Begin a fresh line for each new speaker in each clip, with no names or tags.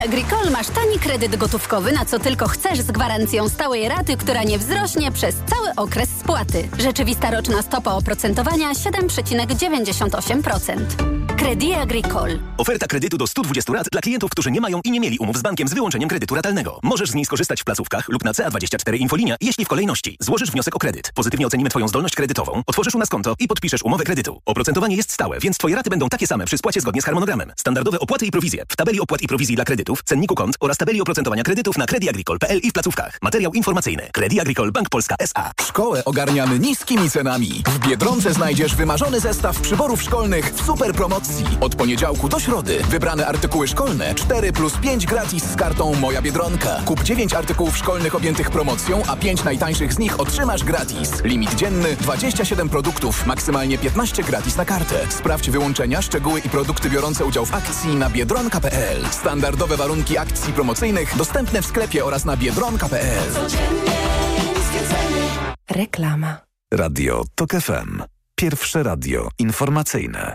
Agricole masz tani kredyt gotówkowy, na co tylko chcesz, z gwarancją stałej raty, która nie wzrośnie przez cały okres spłaty. Rzeczywista roczna stopa oprocentowania 7,98%. Crédit Agricole.
Oferta kredytu do 120 rat dla klientów, którzy nie mają i nie mieli umów z bankiem z wyłączeniem kredytu ratalnego. Możesz z niej skorzystać w placówkach lub na CA24 Infolinia, jeśli w kolejności złożysz wniosek o kredyt. Pozytywnie ocenimy Twoją zdolność kredytową, otworzysz u nas konto i podpiszesz umowę kredytu. Oprocentowanie jest stałe, więc Twoje raty będą takie same przy spłacie zgodnie z harmonogramem. Standardowe opłaty i prowizje w tabeli opłat i prowizji dla kredytów, cenniku kont oraz tabeli oprocentowania kredytów na crediagricole.pl i w placówkach. Materiał informacyjny. Crédit Agricole Bank Polska S.A.
Szkołę ogarniamy niskimi cenami. W Biedronce znajdziesz wymarzony zestaw przyborów szkolnych w super promocji. Od poniedziałku do środy wybrane artykuły szkolne 4+5 gratis z kartą Moja Biedronka. Kup 9 artykułów szkolnych objętych promocją, a 5 najtańszych z nich otrzymasz gratis. Limit dzienny 27 produktów, maksymalnie 15 gratis na kartę. Sprawdź wyłączenia, szczegóły i produkty biorące udział w akcji na biedronka.pl. Standardowe warunki akcji promocyjnych dostępne w sklepie oraz na biedronka.pl.
Reklama.
Radio TOK FM. Pierwsze radio informacyjne.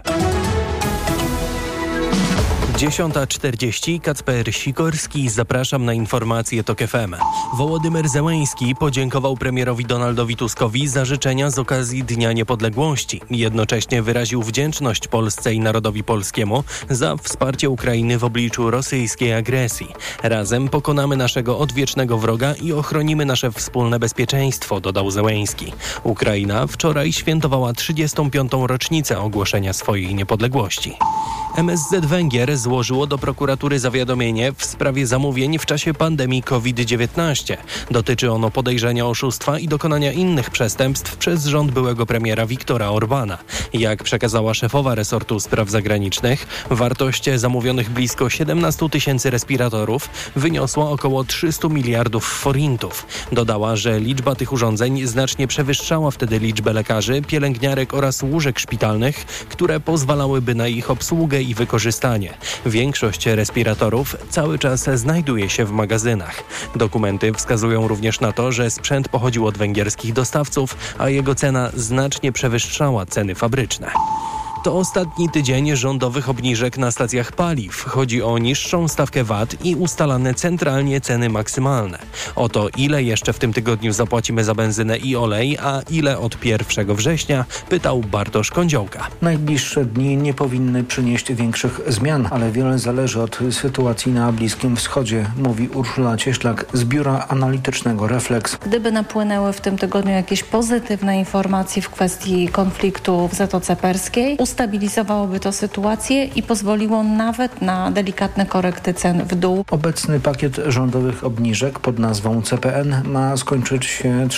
10:40. Kacper Sikorski. Zapraszam na informacje TOK FM. Wołodymyr Zełenski podziękował premierowi Donaldowi Tuskowi za życzenia z okazji Dnia Niepodległości. Jednocześnie wyraził wdzięczność Polsce i narodowi polskiemu za wsparcie Ukrainy w obliczu rosyjskiej agresji. Razem pokonamy naszego odwiecznego wroga i ochronimy nasze wspólne bezpieczeństwo, dodał Zełenski. Ukraina wczoraj świętowała 35. rocznicę ogłoszenia swojej niepodległości. MSZ Węgier złożyło do prokuratury zawiadomienie w sprawie zamówień w czasie pandemii COVID-19. Dotyczy ono podejrzenia oszustwa i dokonania innych przestępstw przez rząd byłego premiera Viktora Orbana. Jak przekazała szefowa resortu spraw zagranicznych, wartość zamówionych blisko 17 000 respiratorów wyniosła około 300 miliardów forintów. Dodała, że liczba tych urządzeń znacznie przewyższała wtedy liczbę lekarzy, pielęgniarek oraz łóżek szpitalnych, które pozwalałyby na ich obsługę i wykorzystanie. Większość respiratorów cały czas znajduje się w magazynach. Dokumenty wskazują również na to, że sprzęt pochodził od węgierskich dostawców, a jego cena znacznie przewyższała ceny fabryczne. To ostatni tydzień rządowych obniżek na stacjach paliw. Chodzi o niższą stawkę VAT i ustalane centralnie ceny maksymalne. O to, ile jeszcze w tym tygodniu zapłacimy za benzynę i olej, a ile od 1 września, pytał Bartosz Kądziołka.
Najbliższe dni nie powinny przynieść większych zmian, ale wiele zależy od sytuacji na Bliskim Wschodzie, mówi Urszula Cieślak z biura analitycznego Reflex.
Gdyby napłynęły w tym tygodniu jakieś pozytywne informacje w kwestii konfliktu w Zatoce Perskiej, ustabilizowałoby to sytuację i pozwoliło nawet na delikatne korekty cen w dół.
Obecny pakiet rządowych obniżek pod nazwą CPN ma skończyć się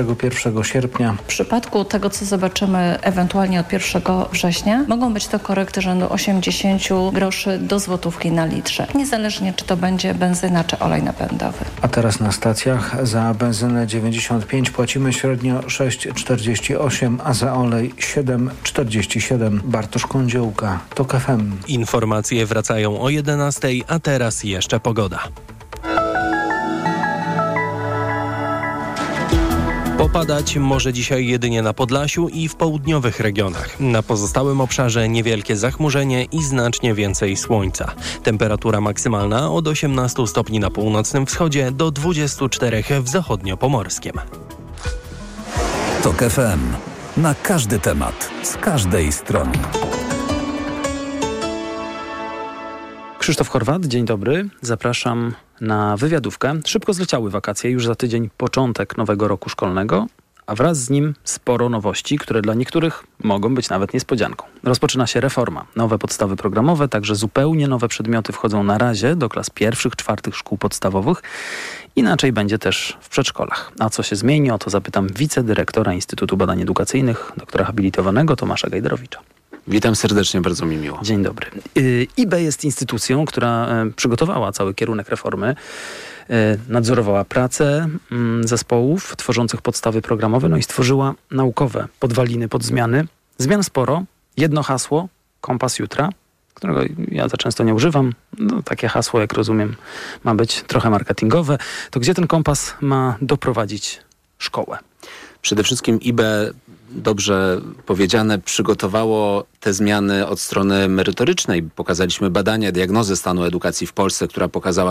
31 sierpnia.
W przypadku tego, co zobaczymy ewentualnie od 1 września, mogą być to korekty rzędu 80 groszy do złotówki na litrze. Niezależnie, czy to będzie benzyna, czy olej napędowy.
A teraz na stacjach za benzynę 95 płacimy średnio 6,48, a za olej 7,47. Bartosz Kądziołka, TOK FM.
Informacje wracają o 11:00, a teraz jeszcze pogoda. Popadać może dzisiaj jedynie na Podlasiu i w południowych regionach. Na pozostałym obszarze niewielkie zachmurzenie i znacznie więcej słońca. Temperatura maksymalna od 18 stopni na północnym wschodzie do 24 w zachodniopomorskim.
TOK FM. Na każdy temat, z każdej strony.
Krzysztof Horwat, dzień dobry. Zapraszam na wywiadówkę. Szybko zleciały wakacje, już za tydzień początek nowego roku szkolnego, a wraz z nim sporo nowości, które dla niektórych mogą być nawet niespodzianką. Rozpoczyna się reforma. Nowe podstawy programowe, także zupełnie nowe przedmioty wchodzą na razie do klas 1., 4. szkół podstawowych. Inaczej będzie też w przedszkolach. A co się zmieni? O to zapytam wicedyrektora Instytutu Badań Edukacyjnych, doktora habilitowanego Tomasza Gajdrowicza.
Witam serdecznie, bardzo mi miło.
Dzień dobry. IBE jest instytucją, która przygotowała cały kierunek reformy, nadzorowała pracę zespołów tworzących podstawy programowe, no i stworzyła naukowe podwaliny pod zmiany. Zmian sporo. Jedno hasło, kompas jutra, którego ja za często nie używam. No, takie hasło, jak rozumiem, ma być trochę marketingowe. To gdzie ten kompas ma doprowadzić szkołę?
Przede wszystkim IBE dobrze powiedziane, przygotowało te zmiany od strony merytorycznej. Pokazaliśmy badania, diagnozę stanu edukacji w Polsce, która pokazała